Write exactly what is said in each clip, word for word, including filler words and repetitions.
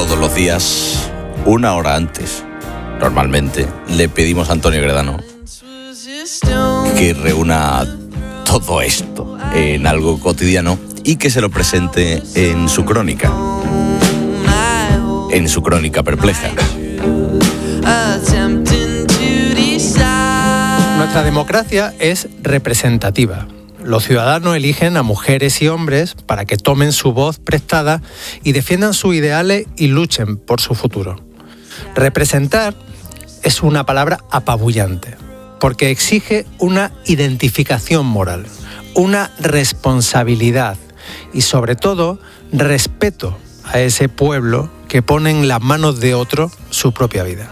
todos los días, una hora antes, normalmente, le pedimos a Antonio Gredano que reúna todo esto en algo cotidiano y que se lo presente en su crónica, en su crónica perpleja. Nuestra democracia es representativa. Los ciudadanos eligen a mujeres y hombres para que tomen su voz prestada y defiendan sus ideales y luchen por su futuro. Representar es una palabra apabullante, porque exige una identificación moral, una responsabilidad y, sobre todo, respeto a ese pueblo que pone en las manos de otro su propia vida.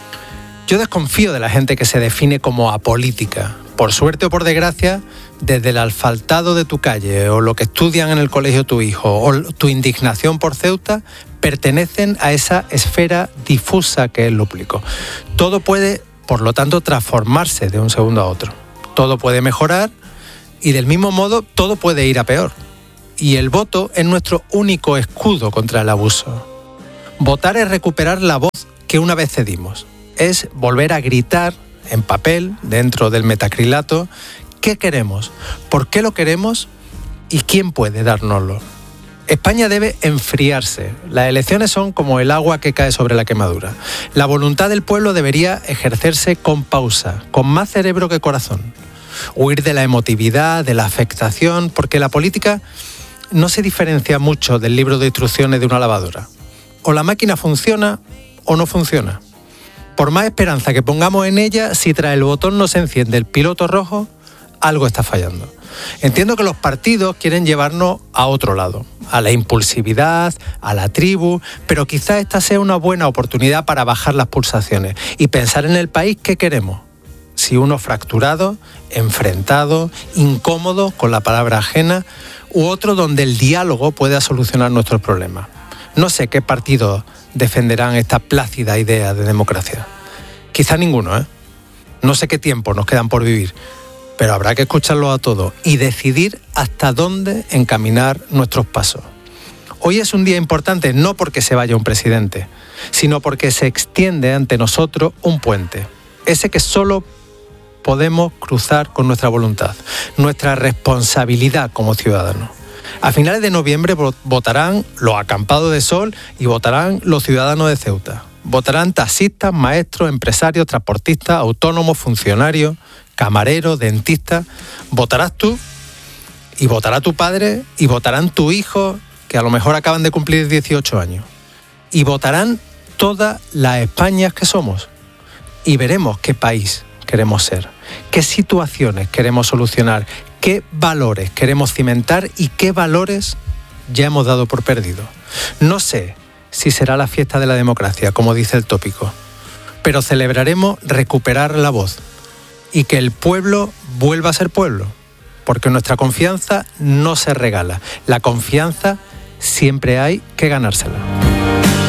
Yo desconfío de la gente que se define como apolítica. Por suerte o por desgracia, desde el asfaltado de tu calle o lo que estudian en el colegio tu hijo o tu indignación por Ceuta pertenecen a esa esfera difusa que es lo público. Todo puede, por lo tanto, transformarse de un segundo a otro. Todo puede mejorar y, del mismo modo, todo puede ir a peor. Y el voto es nuestro único escudo contra el abuso. Votar es recuperar la voz que una vez cedimos. Es volver a gritar en papel, dentro del metacrilato, qué queremos, por qué lo queremos y quién puede dárnoslo. España debe enfriarse. Las elecciones son como el agua que cae sobre la quemadura. La voluntad del pueblo debería ejercerse con pausa, con más cerebro que corazón. Huir de la emotividad, de la afectación, porque la política no se diferencia mucho del libro de instrucciones de una lavadora. O la máquina funciona o no funciona. Por más esperanza que pongamos en ella, si tras el botón no se enciende el piloto rojo, algo está fallando. Entiendo que los partidos quieren llevarnos a otro lado, a la impulsividad, a la tribu, pero quizás esta sea una buena oportunidad para bajar las pulsaciones y pensar en el país que queremos. Si uno fracturado, enfrentado, incómodo con la palabra ajena, u otro donde el diálogo pueda solucionar nuestros problemas. No sé qué partidos defenderán esta plácida idea de democracia. Quizá ninguno, ¿eh? No sé qué tiempo nos quedan por vivir, pero habrá que escucharlo a todos y decidir hasta dónde encaminar nuestros pasos. Hoy es un día importante no porque se vaya un presidente, sino porque se extiende ante nosotros un puente, ese que solo podemos cruzar con nuestra voluntad, nuestra responsabilidad como ciudadanos. A finales de noviembre votarán los acampados de sol y votarán los ciudadanos de Ceuta. Votarán taxistas, maestros, empresarios, transportistas, autónomos, funcionarios, camareros, dentistas. Votarás tú y votará tu padre y votarán tu hijo, que a lo mejor acaban de cumplir dieciocho años. Y votarán todas las Españas que somos. Y veremos qué país queremos ser, qué situaciones queremos solucionar, qué valores queremos cimentar y qué valores ya hemos dado por perdido. No sé si será la fiesta de la democracia, como dice el tópico, pero celebraremos recuperar la voz y que el pueblo vuelva a ser pueblo, porque nuestra confianza no se regala. La confianza siempre hay que ganársela.